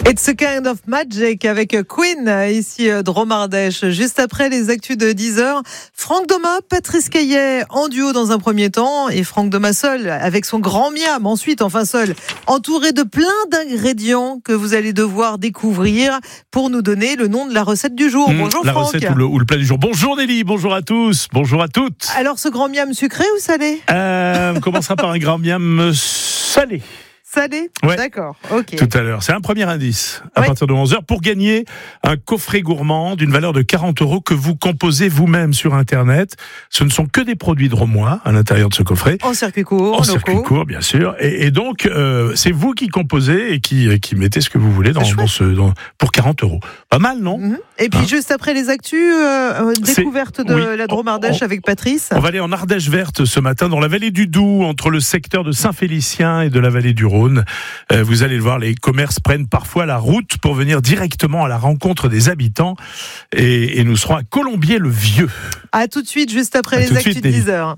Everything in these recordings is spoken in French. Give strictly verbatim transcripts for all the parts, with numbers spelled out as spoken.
It's a kind of magic avec Queen, ici Dromardèche. Juste après les actus de dix heures, Franck Doma, Patrice Caillet en duo dans un premier temps et Franck Doma seul avec son grand miam ensuite, enfin seul, entouré de plein d'ingrédients que vous allez devoir découvrir pour nous donner le nom de la recette du jour. Mmh, bonjour la Franck. La recette ou le, ou le plat du jour. Bonjour Nelly, bonjour à tous, bonjour à toutes. Alors ce grand miam sucré ou salé ? euh, On commencera par un grand miam salé. Salé ? Ouais. D'accord, ok. Tout à l'heure. C'est un premier indice à ouais. partir de onze heures pour gagner un coffret gourmand d'une valeur de quarante euros que vous composez vous-même sur Internet. Ce ne sont que des produits drômois à l'intérieur de ce coffret. En circuit court, en circuit locaux. court, bien sûr. Et, et donc, euh, c'est vous qui composez et qui, qui mettez ce que vous voulez dans, dans ce, dans, pour quarante euros. Pas mal, non ? mmh. Et puis, hein juste après les actus, euh, découverte c'est, de oui, la Dromardèche on, avec Patrice. On va aller en Ardèche verte ce matin, dans la vallée du Doubs, entre le secteur de Saint-Félicien et de la vallée du Rhône. Euh, Vous allez le voir, les commerces prennent parfois la route pour venir directement à la rencontre des habitants. Et, et nous serons à Colombier-le-Vieux. À tout de suite, juste après à les actus de dix heures.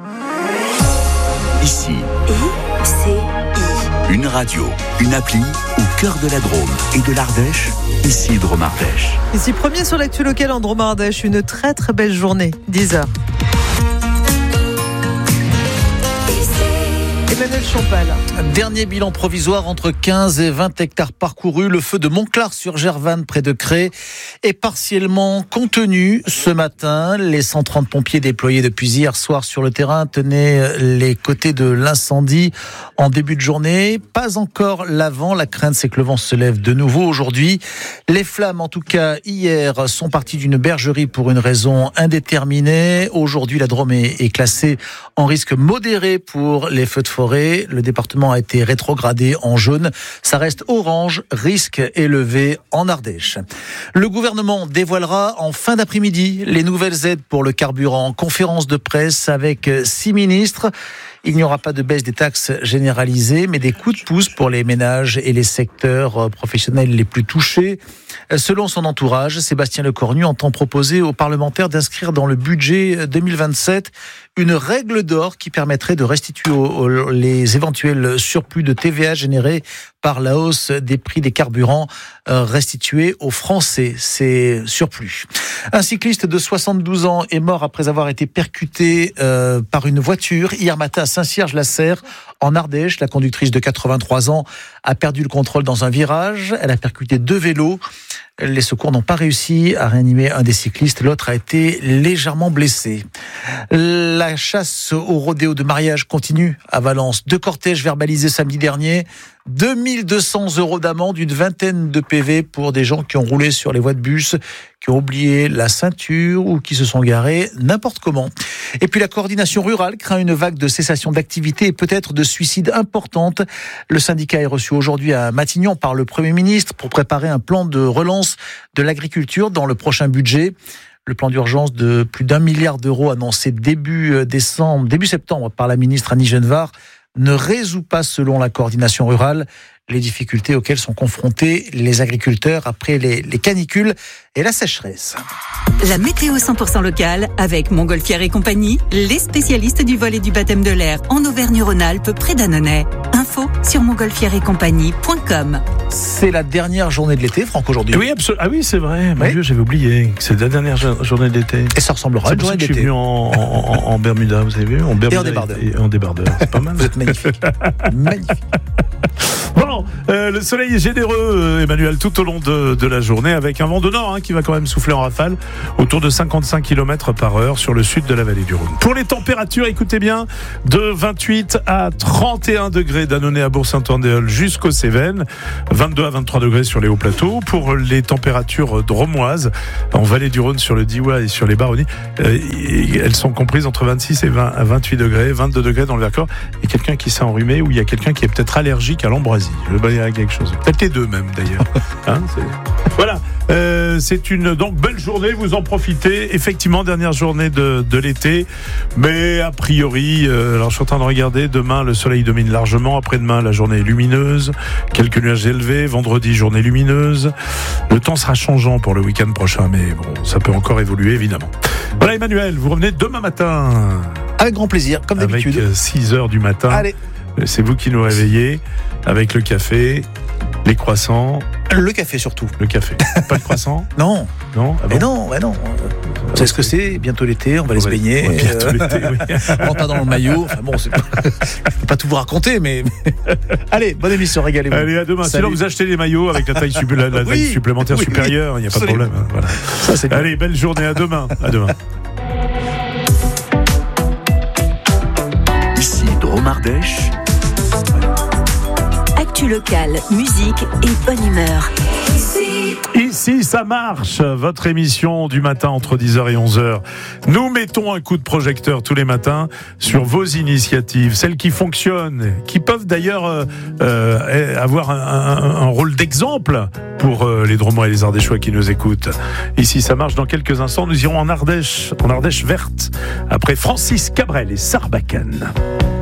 Ici, I C I. Une radio, une appli au cœur de la Drôme et de l'Ardèche. Ici, Dromardèche. Ici, premier sur l'actu locale en Dromardèche. Une très très belle journée, dix heures. Emmanuel Champal. Dernier bilan provisoire entre quinze et vingt hectares parcourus. Le feu de Montclar-sur-Gervanne, près de Cré, est partiellement contenu ce matin. Les cent trente pompiers déployés depuis hier soir sur le terrain tenaient les côtés de l'incendie en début de journée. Pas encore l'avant. La crainte, c'est que le vent se lève de nouveau aujourd'hui. Les flammes, en tout cas hier, sont parties d'une bergerie pour une raison indéterminée. Aujourd'hui, la Drôme est, est classée en risque modéré pour les feux de forêt. Le département a été rétrogradé en jaune. Ça reste orange, risque élevé en Ardèche. Le gouvernement dévoilera en fin d'après-midi les nouvelles aides pour le carburant. Conférence de presse avec six ministres. Il n'y aura pas de baisse des taxes généralisées, mais des coups de pouce pour les ménages et les secteurs professionnels les plus touchés. Selon son entourage, Sébastien Lecornu entend proposer aux parlementaires d'inscrire dans le budget deux mille vingt-sept une règle d'or qui permettrait de restituer aux, aux, les éventuels surplus de T V A générés par la hausse des prix des carburants euh, restitués aux Français, ces surplus. Un cycliste de soixante-douze ans est mort après avoir été percuté euh, par une voiture hier matin à Saint-Cierges-la-Serre, en Ardèche. La conductrice de quatre-vingt-trois ans a perdu le contrôle dans un virage. Elle a percuté deux vélos. Les secours n'ont pas réussi à réanimer un des cyclistes. L'autre a été légèrement blessé. La chasse au rodéo de mariage continue à Valence. Deux cortèges verbalisés samedi dernier. deux mille deux cents euros d'amende, une vingtaine de P V pour des gens qui ont roulé sur les voies de bus, qui ont oublié la ceinture ou qui se sont garés n'importe comment. Et puis la coordination rurale craint une vague de cessation d'activité et peut-être de suicide importante. Le syndicat est reçu aujourd'hui à Matignon par le Premier ministre pour préparer un plan de relance de l'agriculture dans le prochain budget. Le plan d'urgence de plus d'un milliard d'euros annoncé début décembre, début septembre par la ministre Annie Genevard ne résout pas, selon la coordination rurale, les difficultés auxquelles sont confrontés les agriculteurs après les, les canicules et la sécheresse. La météo cent pour cent locale avec Montgolfière et compagnie, les spécialistes du vol et du baptême de l'air en Auvergne-Rhône-Alpes près d'Annonay. Info sur montgolfière et compagnie point com. C'est la dernière journée de l'été, Franck, aujourd'hui. Oui, absolument. Ah oui, c'est vrai. Mon oui. Dieu, j'avais oublié que c'est la dernière journée de l'été. Et ça ressemblera à une journée d'été. Je suis venu en, en, en Bermuda, vous avez vu, en Bermuda et en débardeur. Et en débardeur. C'est pas mal. Vous êtes magnifique. Magnifique. Bon, euh, le soleil est généreux, Emmanuel, tout au long de, de la journée, avec un vent de nord hein, qui va quand même souffler en rafale autour de cinquante-cinq kilomètres par heure sur le sud de la vallée du Rhône. Pour les températures, écoutez bien, de vingt-huit à trente et un degrés d'Annonay à Bourg-Saint-Andéol jusqu'aux Cévennes, vingt-deux à vingt-trois degrés sur les hauts plateaux. Pour les températures dromoises, en vallée du Rhône sur le Diois et sur les Baronnies, euh, elles sont comprises entre vingt-six et vingt à vingt-huit degrés, vingt-deux degrés dans le Vercors. Il y a quelqu'un qui s'est enrhumé ou il y a quelqu'un qui est peut-être allergique à l'ambroisie. Je vais dire quelque chose. Peut-être les deux même d'ailleurs. Hein, c'est... Voilà. Euh, c'est une donc belle journée, vous en profitez. Effectivement, dernière journée de, de l'été, mais a priori, euh, alors je suis en train de regarder. Demain, le soleil domine largement. Après-demain, la journée est lumineuse. Quelques nuages élevés. Vendredi, journée lumineuse. Le temps sera changeant pour le week-end prochain, mais bon, ça peut encore évoluer évidemment. Voilà, Emmanuel, vous revenez demain matin. Avec grand plaisir, comme d'habitude. Avec six heures du matin. Allez. C'est vous qui nous réveillez avec le café, les croissants Le café surtout. Le café. Pas de croissant? Non. Non. Ah bon? Mais non, mais non. Vous savez ce que c'est? Bientôt l'été, on va aller se baigner. Ouais, bientôt l'été, oui. On rentre pas dans le maillot. Enfin bon, c'est pas... je peux pas tout vous raconter, mais allez, bonne émission, régalez-vous. Allez, à demain. Salut. Sinon, vous achetez les maillots avec la taille, supplé- la, la taille oui, supplémentaire oui, supérieure. Il n'y a pas de problème. Voilà. Ça, c'est allez, belle journée. À demain. À demain. Ici Drôme Ardèche. Actu locale, musique et bonne humeur. Ici, ça marche, votre émission du matin entre dix heures et onze heures. Nous mettons un coup de projecteur tous les matins sur vos initiatives, celles qui fonctionnent, qui peuvent d'ailleurs euh, euh, avoir un, un, un rôle d'exemple pour euh, les Drômois et les Ardéchois qui nous écoutent. Ici, ça marche. Dans quelques instants, nous irons en Ardèche, en Ardèche verte, après Francis Cabrel et Sarbacane.